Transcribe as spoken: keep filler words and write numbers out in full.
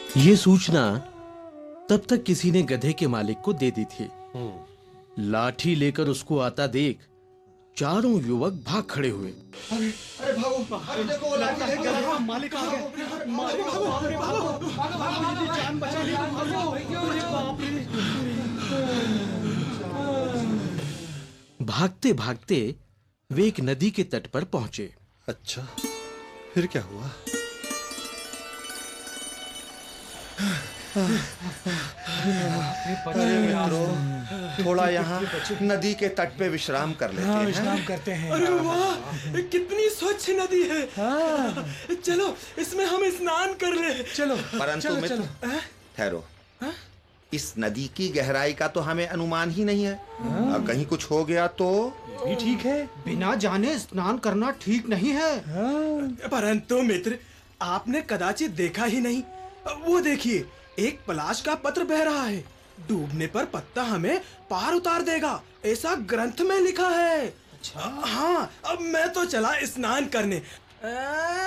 ये सूचना तब तक किसी ने गधे के मालिक को दे दी थी। लाठी लेकर उसको आता देख चारों युवक भाग खड़े हुए। अरे अरे भागो, अरे देखो लाठी लेके आ गया, मालिक आ गया, मालिक भागो, भागो, भागो, जान बचा ली, भागो, अरे बाप रे। भागते भागते वे एक नदी के तट पर पहुंचे। अच्छा, फिर क्या हुआ? अरे मित्रों, थोड़ा यहाँ नदी के तट पे विश्राम कर लेते हैं। विश्राम करते हैं। अरे वाह, कितनी स्वच्छ नदी है। हाँ। चलो इसमें हम स्नान कर ले। चलो परंतु चलो, मित्र, चलो। ठहरो, इस नदी की गहराई का तो हमें अनुमान ही नहीं है। अब कहीं कुछ हो गया तो भी ठीक है, बिना जाने स्नान करना ठीक नहीं है। परंतु मित्र, आपने कदाचित देखा ही नहीं, वो देखिए एक पलाश का पत्र बह रहा है। डूबने पर पत्ता हमें पार उतार देगा, ऐसा ग्रंथ में लिखा है। अच्छा? हाँ, अब मैं तो चला स्नान करने।